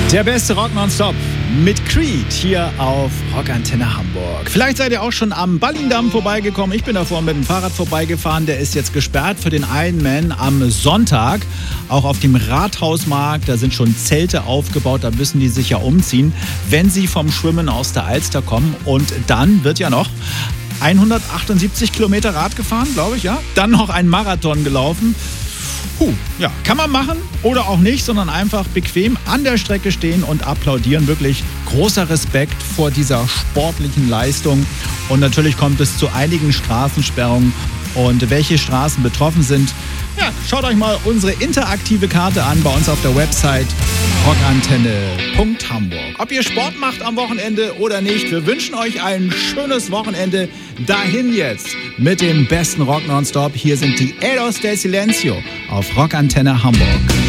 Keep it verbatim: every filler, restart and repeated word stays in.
Der beste Rock nonstop mit Creed hier auf Rockantenne Hamburg. Vielleicht seid ihr auch schon am Ballindamm vorbeigekommen. Ich bin davor mit dem Fahrrad vorbeigefahren. Der ist jetzt gesperrt für den Ironman am Sonntag. Auch auf dem Rathausmarkt, da sind schon Zelte aufgebaut. Da müssen die sich ja umziehen, wenn sie vom Schwimmen aus der Alster kommen. Und dann wird ja noch hundertachtundsiebzig Kilometer Rad gefahren, glaube ich, ja. Dann noch ein Marathon gelaufen. Puh, ja, kann man machen oder auch nicht, sondern einfach bequem an der Strecke stehen und applaudieren. Wirklich großer Respekt vor dieser sportlichen Leistung. Und natürlich kommt es zu einigen Straßensperrungen. Und welche Straßen betroffen sind, ja, schaut euch mal unsere interaktive Karte an bei uns auf der Website rockantenne punkt hamburg. Ob ihr Sport macht am Wochenende oder nicht, wir wünschen euch ein schönes Wochenende. Dahin jetzt mit dem besten Rock nonstop. Hier sind die Eros del Silencio auf Rockantenne Hamburg.